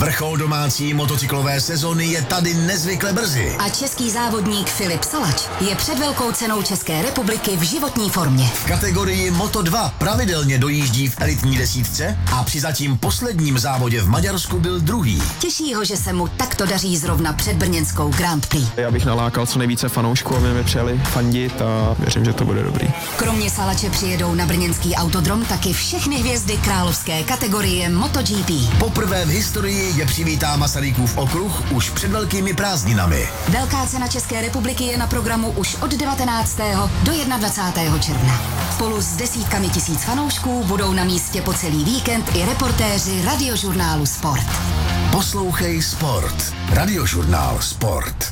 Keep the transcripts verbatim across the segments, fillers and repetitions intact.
Vrchol domácí motocyklové sezony je tady nezvykle brzy. A český závodník Filip Salač je před velkou cenou České republiky v životní formě. V kategorii Moto dva pravidelně dojíždí v elitní desítce a při zatím posledním závodě v Maďarsku byl druhý. Těší ho, že se mu takto daří zrovna před brněnskou Grand Prix. Já bych nalákal co nejvíce fanoušků, aby mi přijeli fandit a věřím, že to bude dobrý. Kromě Salače přijedou na brněnský autodrom taky všechny hvězdy královské kategorie MotoGP. Poprvé v historii je přivítá Masarykův okruh už před velkými prázdninami. Velká cena České republiky je na programu už od devatenáctého do dvacátého prvního června. Spolu s desítkami tisíc fanoušků budou na místě po celý víkend i reportéři radiožurnálu Sport. Poslouchej Sport. Radiožurnál Sport.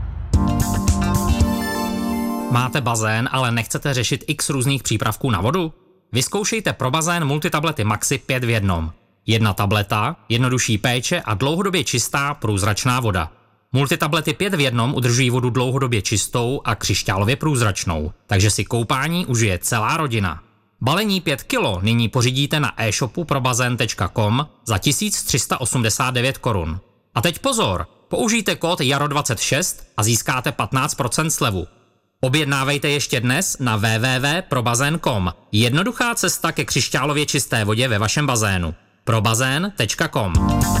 Máte bazén, ale nechcete řešit x různých přípravků na vodu? Vyzkoušejte pro bazén multitablety Maxi pět v jednom. Jedna tableta, jednodušší péče a dlouhodobě čistá průzračná voda. Multitablety pět v jednom udržují vodu dlouhodobě čistou a křišťálově průzračnou, takže si koupání užije celá rodina. Balení pět kilo nyní pořídíte na e-shopu probazén tečka com za tisíc tři sta osmdesát devět korun. A teď pozor, použijte kód jaro dvacet šest a získáte patnáct procent slevu. Objednávejte ještě dnes na w w w tečka probazén tečka com. Jednoduchá cesta ke křišťálově čisté vodě ve vašem bazénu. probazén tečka com.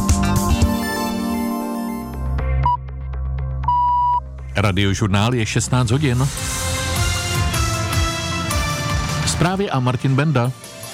Radiožurnál je šestnáct hodin. Zprávy a Martin Benda.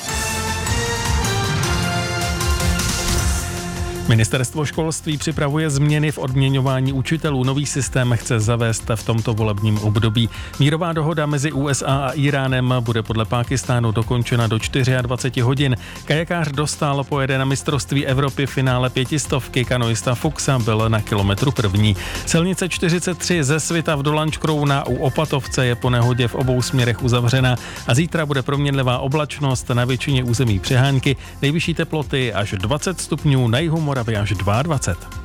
Ministerstvo školství připravuje změny v odměňování učitelů. Nový systém chce zavést v tomto volebním období. Mírová dohoda mezi U S A a Íránem bude podle Pákistánu dokončena do dvacet čtyři hodin. Kajakář Dostál pojede na mistrovství Evropy v finále pětistovky. Kanoista Fuxa byl na kilometru první. Silnice čtyřicet tři ze Svita v Dolančkrouna u Opatovce je po nehodě v obou směrech uzavřena a zítra bude proměnlivá oblačnost, na většině území přehánky, nejvyšší teploty až dvacet stupňů, na jihu Moravy až dvacet dva.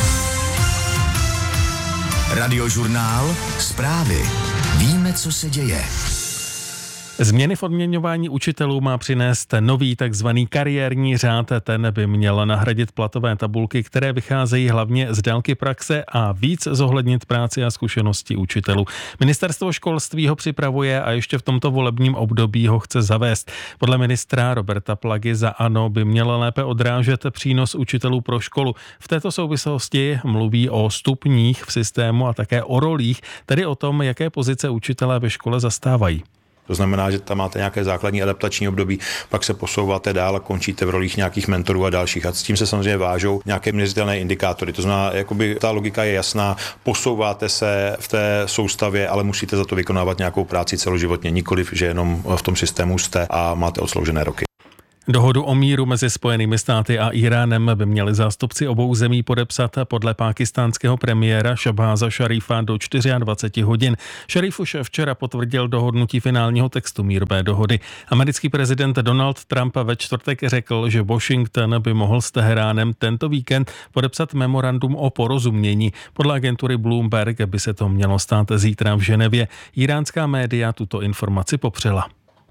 Radiožurnál Zprávy. Víme, co se děje. Změny v odměňování učitelů má přinést nový takzvaný kariérní řád. Ten by měl nahradit platové tabulky, které vycházejí hlavně z délky praxe a víc zohlednit práci a zkušenosti učitelů. Ministerstvo školství ho připravuje a ještě v tomto volebním období ho chce zavést. Podle ministra Roberta Plagy za ANO by měl lépe odrážet přínos učitelů pro školu. V této souvislosti mluví o stupních v systému a také o rolích, tedy o tom, jaké pozice učitelé ve škole zastávají. To znamená, že tam máte nějaké základní adaptační období, pak se posouváte dál a končíte v rolích nějakých mentorů a dalších. A s tím se samozřejmě vážou nějaké měřitelné indikátory. To znamená, jakoby ta logika je jasná, posouváte se v té soustavě, ale musíte za to vykonávat nějakou práci celoživotně, nikoliv, že jenom v tom systému jste a máte odsloužené roky. Dohodu o míru mezi Spojenými státy a Íránem by měli zástupci obou zemí podepsat podle pákistánského premiéra Šabháza Šarífa do dvacet čtyři hodin. Šaríf už včera potvrdil dohodnutí finálního textu mírové dohody. Americký prezident Donald Trump ve čtvrtek řekl, že Washington by mohl s Teheránem tento víkend podepsat memorandum o porozumění. Podle agentury Bloomberg by se to mělo stát zítra v Ženevě. Íránská média tuto informaci popřela.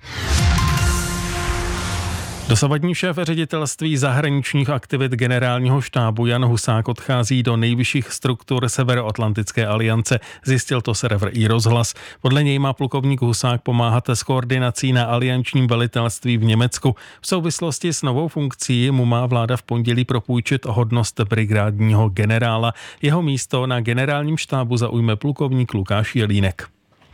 Dosavadní šéf ředitelství zahraničních aktivit generálního štábu Jan Husák odchází do nejvyšších struktur Severoatlantické aliance, zjistil to server iRozhlas. Podle něj má plukovník Husák pomáhat s koordinací na aliančním velitelství v Německu. V souvislosti s novou funkcí mu má vláda v pondělí propůjčit hodnost brigádního generála. Jeho místo na generálním štábu zaujme plukovník Lukáš Jelínek.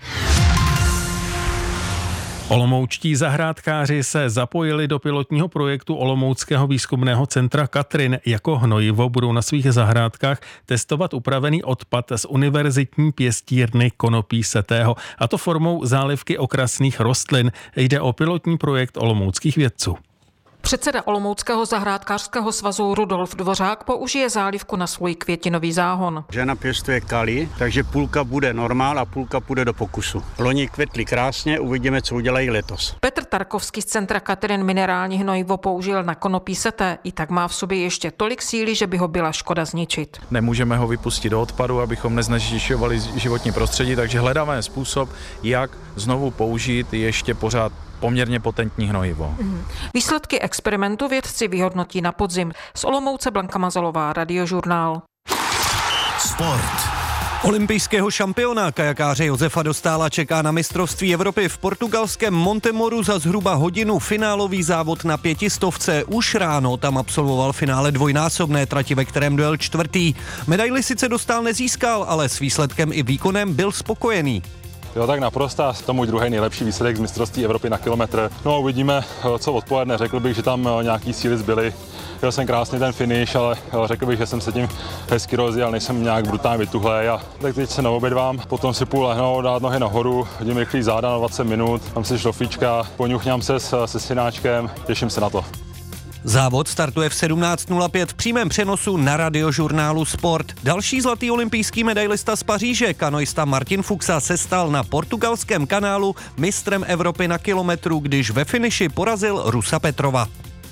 Olomoučtí zahrádkáři se zapojili do pilotního projektu Olomouckého výzkumného centra Katrin. Jako hnojivo budou na svých zahrádkách testovat upravený odpad z univerzitní pěstírny konopí setého, a to formou zálivky okrasných rostlin. Jde o pilotní projekt olomouckých vědců. Předseda Olomouckého zahrádkářského svazu Rudolf Dvořák použije zálivku na svůj květinový záhon. Žena pěstuje kali, takže půlka bude normál a půlka půjde do pokusu. Loni kvetli krásně, uvidíme, co udělají letos. Petr Tarkovský z centra Katrin minerální hnojivo použil na konopí seté. I tak má v sobě ještě tolik síly, že by ho byla škoda zničit. Nemůžeme ho vypustit do odpadu, abychom neznečišťovali životní prostředí, takže hledáme způsob, jak znovu použít ještě pořád poměrně potentní hnojivo. Mm. Výsledky experimentu vědci vyhodnotí na podzim. Z Olomouce Blanka Mazalová, Radiožurnál. Sport. Olympijského šampiona kajakáře Josefa Dostála čeká na mistrovství Evropy v portugalském Montemoru za zhruba hodinu finálový závod na pětistovce. Už ráno tam absolvoval finále dvojnásobné trati, ve kterém dojel čtvrtý. Medaili sice Dostál nezískal, ale s výsledkem i výkonem byl spokojený. Jo, tak naprosto, to můj druhý nejlepší výsledek z mistrovství Evropy na kilometr. No uvidíme, co odpoledne, řekl bych, že tam nějaký síly zbyly. Jel jsem krásně ten finish, ale řekl bych, že jsem se tím hezky rozjel, nejsem nějak brutálně vytuhlej. A tak teď se naobědvám, potom si půl lehnout, dát nohy nahoru, hodím rychlý záda na dvacet minut, tam si šlofíčka, poňuchňám se se synáčkem, těším se na to. Závod startuje v sedmnáct nula pět v přímém přenosu na Radiožurnálu Sport. Další zlatý olympijský medailista z Paříže, kanoista Martin Fuxa, se stal na portugalském kanálu mistrem Evropy na kilometru, když ve finiši porazil Rusa Petrova.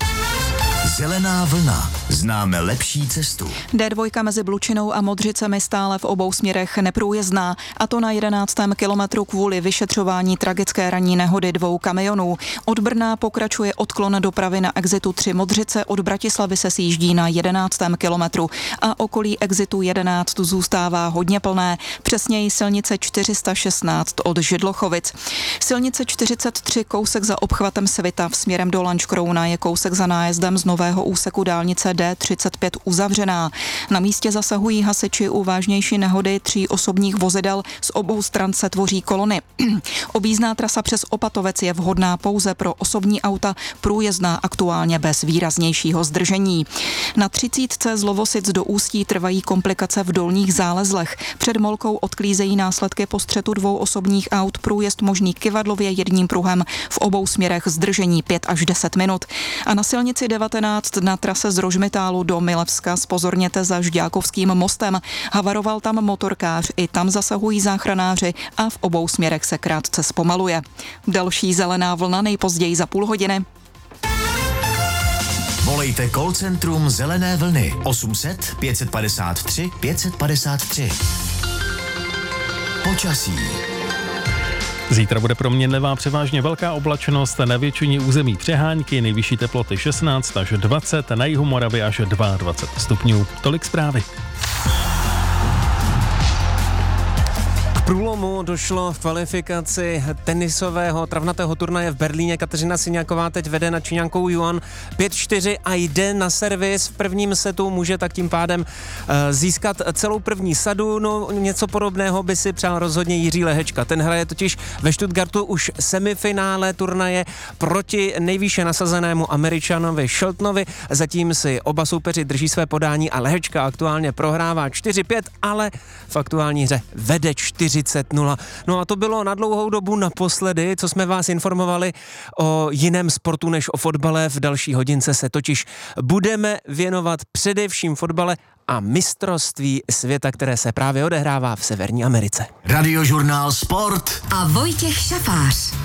Zelená vlna. Známe lepší cestu. dé dva mezi Blučinou a Modřicemi stále v obou směrech neprůjezdná, a to na jedenáctém kilometru kvůli vyšetřování tragické ranní nehody dvou kamionů. Od Brna pokračuje odklon dopravy na exitu tři Modřice, od Bratislavy se sjíždí na jedenáctém kilometru a okolí exitu jedenáct zůstává hodně plné, přesněji silnice čtyři sta šestnáct od Židlochovic. Silnice čtyřicet tři kousek za obchvatem Svitavy směrem do Lanškrouna je kousek za nájezdem z nového úseku dálnice dé třicet pět uzavřená. Na místě zasahují hasiči u vážnější nehody tří osobních vozidel, z obou stran se tvoří kolony. Objízdná trasa přes Opatovec je vhodná pouze pro osobní auta, průjezdná aktuálně bez výraznějšího zdržení. Na třicítce z Lovosic do Ústí trvají komplikace v dolních zálezlech. Před Molkou odklízejí následky po střetu dvou osobních aut, průjezd možný kyvadlově jedním pruhem, v obou směrech zdržení pět až deset minut. A na silnici devatenáct na trase z Rožmitálu do Milevska zpozorněte za Žďákovským mostem. Havaroval tam motorkář, i tam zasahují záchranáři a v obou směrech se krátce zpomaluje. Další zelená vlna nejpozději za půl hodiny. Volejte call centrum Zelené vlny osm set pět padesát tři pět padesát tři. Počasí. Zítra bude proměnlivá převážně velká oblačnost, na většině území přehánky, nejvyšší teploty šestnáct až dvacet, na jihu Moravy až dvacet dva stupňů. Tolik zprávy. Průlomu došlo v kvalifikaci tenisového travnatého turnaje v Berlíně. Kateřina Syňáková teď vede nad Číňankou Yuan pět čtyři a jde na servis. V prvním setu může tak tím pádem uh, získat celou první sadu. No, něco podobného by si přál rozhodně Jiří Lehečka. Ten hraje totiž ve Stuttgartu už semifinále turnaje proti nejvýše nasazenému Američanovi Sheltonovi. Zatím si oba soupeři drží své podání a Lehečka aktuálně prohrává čtyři pět, ale v aktuální hře vede čtyřicet nula. No a to bylo na dlouhou dobu naposledy, co jsme vás informovali o jiném sportu než o fotbale. V další hodince se totiž budeme věnovat především fotbale a mistrovství světa, které se právě odehrává v Severní Americe. Radiožurnál Sport a Vojtěch Šafář.